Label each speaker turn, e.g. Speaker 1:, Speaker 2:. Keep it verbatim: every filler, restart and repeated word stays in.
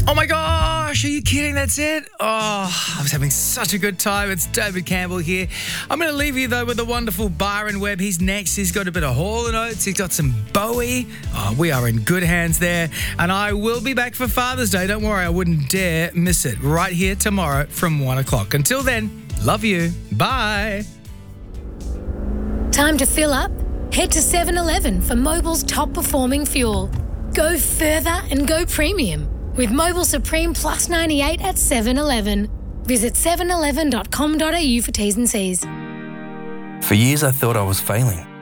Speaker 1: Oh my gosh, are you kidding? That's it? Oh, I was having such a good time. It's David Campbell here. I'm going to leave you, though, with the wonderful Byron Webb. He's next. He's got a bit of Hall and Oates. He's got some Bowie. Oh, we are in good hands there. And I will be back for Father's Day. Don't worry, I wouldn't dare miss it. Right here tomorrow from one o'clock. Until then, love you. Bye.
Speaker 2: Time to fill up? Head to seven eleven for Mobil's top performing fuel. Go further and go premium with Mobil Supreme Plus ninety-eight at seven eleven. Visit seven eleven dot com dot a u for T's and C's.
Speaker 3: For years I thought I was failing.